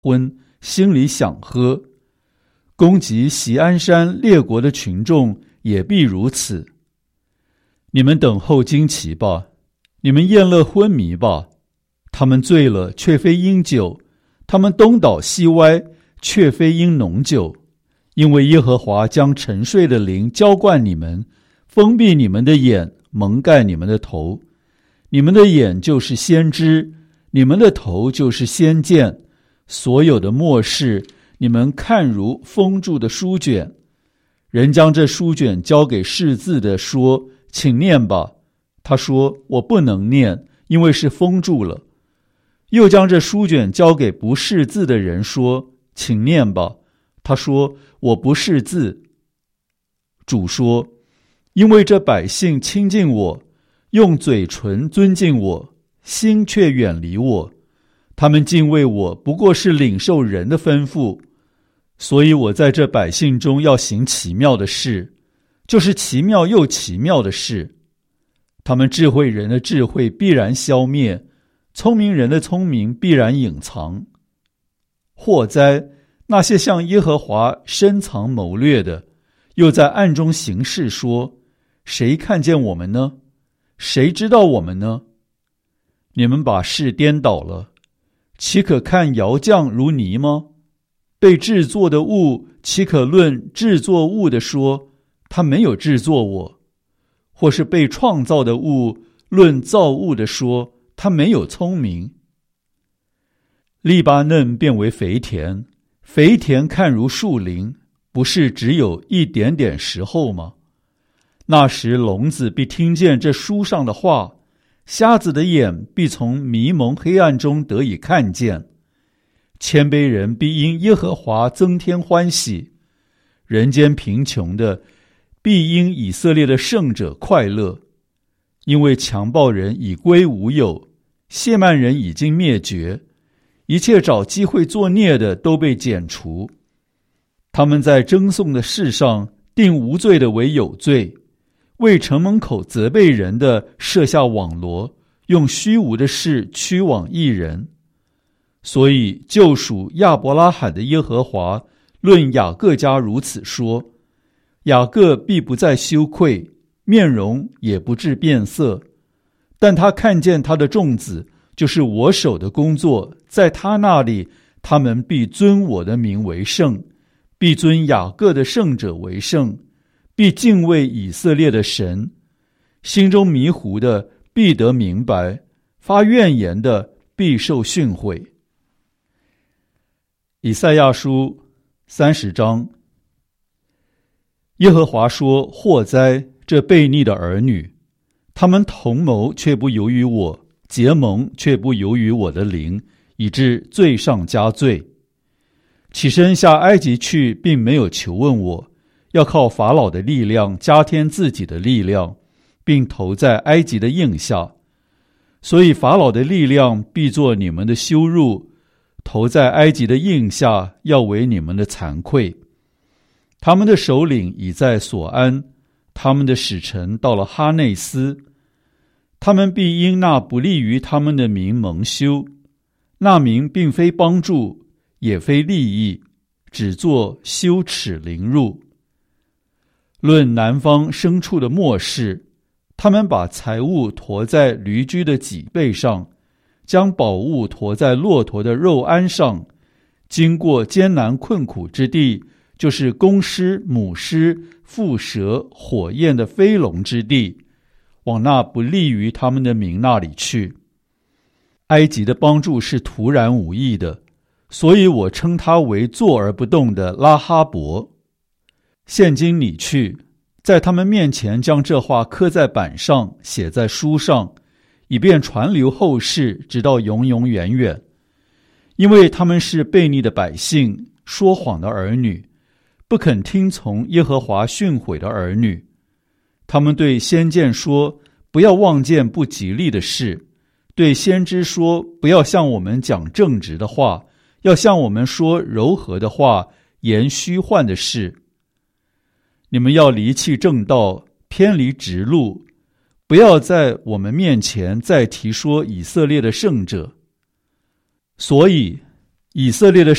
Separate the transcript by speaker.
Speaker 1: 荤，心里想喝。攻击锡安山列国的群众也必如此。你们等候惊奇吧，你们宴乐昏迷吧。他们醉了，却非因酒；他们东倒西歪，却非因浓酒。因为耶和华将沉睡的灵浇灌你们，封闭你们的眼，蒙盖你们的头。你们的眼就是先知，你们的头就是先见。所有的末世，你们看如封住的书卷。人将这书卷交给识字的，说：请念吧。他说：我不能念，因为是封住了。又将这书卷交给不识字的人，说：请念吧。他说：我不识字。主说：因为这百姓亲近我，用嘴唇尊敬我，心却远离我。他们敬畏我，不过是领受人的吩咐。所以我在这百姓中要行奇妙的事，就是奇妙又奇妙的事。他们智慧人的智慧必然消灭，聪明人的聪明必然隐藏。祸哉，那些向耶和华深藏谋略的，又在暗中行事，说：谁看见我们呢？谁知道我们呢？你们把事颠倒了，岂可看窑匠如泥吗？被制作的物，岂可论制作物的说，他没有制作我？或是被创造的物，论造物的说，他没有聪明？利巴嫩变为肥田，肥田看如树林，不是只有一点点时候吗？那时聋子必听见这书上的话，瞎子的眼必从迷蒙黑暗中得以看见。谦卑人必因耶和华增添欢喜，人间贫穷的必因以色列的圣者快乐。因为强暴人已归无有，亵慢人已经灭绝，一切找机会作孽的都被剪除。他们在争讼的事上定无罪的为有罪，为城门口责备人的设下网罗，用虚无的事驱往义人。所以救赎亚伯拉罕的耶和华论雅各家如此说：雅各必不再羞愧，面容也不致变色。但他看见他的众子，就是我手的工作，在他那里，他们必尊我的名为圣，必尊雅各的圣者为圣，必敬畏以色列的神。心中迷糊的必得明白，发怨言的必受训诲。以赛亚书30章。耶和华说：祸哉，这悖逆的儿女！他们同谋却不由于我，结盟却不由于我的灵，以致罪上加罪。起身下埃及去，并没有求问我，要靠法老的力量加添自己的力量，并投在埃及的印下。所以法老的力量必作你们的羞辱，投在埃及的印下，要为你们的惭愧。他们的首领已在所安，他们的使臣到了哈内斯。他们必因那不利于他们的名蒙羞，那名并非帮助，也非利益，只作羞耻凌辱。论南方牲畜的末世，他们把财物驮在驴驹的脊背上，将宝物驮在骆驼的肉鞍上，经过艰难困苦之地，就是公狮、母狮、蝮蛇、火焰的飞龙之地，往那不利于他们的民那里去。埃及的帮助是突然无意的，所以我称他为坐而不动的拉哈伯。现今你去，在他们面前将这话刻在板上，写在书上，以便传流后世，直到永永远远。因为他们是悖逆的百姓，说谎的儿女，不肯听从耶和华训诲的儿女。他们对先见说，不要望见不吉利的事；对先知说，不要向我们讲正直的话，要向我们说柔和的话，言虚幻的事。你们要离弃正道，偏离直路，不要在我们面前再提说以色列的圣者。所以以色列的